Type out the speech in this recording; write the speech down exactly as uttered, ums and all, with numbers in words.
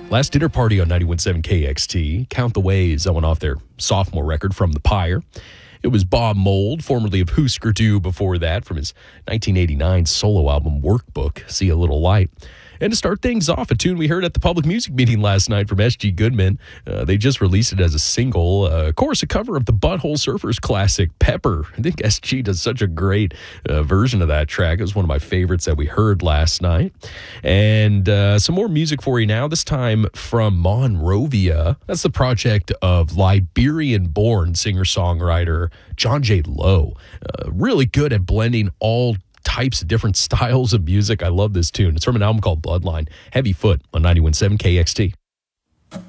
Last Dinner Party on ninety-one point seven K X T. Count the Ways, that went off their sophomore record, From the Pyre. It was Bob Mould, formerly of Husker Du before that, from his nineteen eighty-nine solo album Workbook, See a Little Light. And to start things off, a tune we heard at the public music meeting last night from S G Goodman. Uh, they just released it as a single. Uh, of course, a cover of the Butthole Surfers classic, Pepper. I think S G does such a great uh, version of that track. It was one of my favorites that we heard last night. And uh, some more music for you now, this time from Monrovia. That's the project of Liberian-born singer-songwriter John J. Lowe. Uh, really good at blending all types of different styles of music. I love this tune. It's from an album called Bloodline. Heavy Foot on ninety-one point seven K X T.